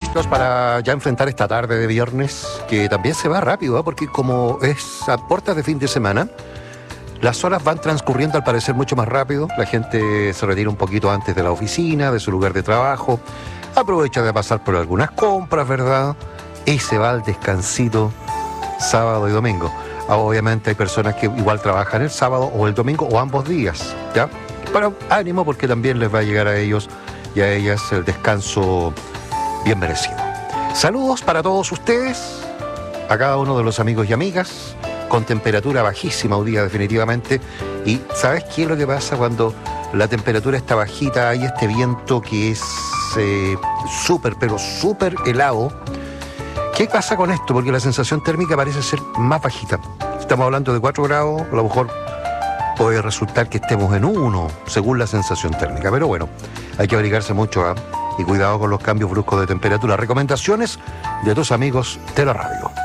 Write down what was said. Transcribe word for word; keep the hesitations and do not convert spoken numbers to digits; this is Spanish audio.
Listos para ya enfrentar esta tarde de viernes, que también se va rápido, ¿eh? Porque como es a puertas de fin de semana, las horas van transcurriendo al parecer mucho más rápido. La gente se retira un poquito antes de la oficina, de su lugar de trabajo, aprovecha de pasar por algunas compras, ¿verdad? Y se va al descansito sábado y domingo. Obviamente hay personas que igual trabajan el sábado o el domingo o ambos días, ¿ya? Pero ánimo, porque también les va a llegar a ellos y a ellas el descanso bien merecido. Saludos para todos ustedes, a cada uno de los amigos y amigas, con temperatura bajísima hoy día definitivamente. Y ¿sabes qué es lo que pasa cuando la temperatura está bajita? Hay este viento que es eh, súper, pero súper helado. ¿Qué pasa con esto? Porque la sensación térmica parece ser más bajita. Estamos hablando de cuatro grados, a lo mejor puede resultar que estemos en uno, según la sensación térmica. Pero bueno, hay que abrigarse mucho, ¿eh? Y cuidado con los cambios bruscos de temperatura. Recomendaciones de tus amigos de la radio.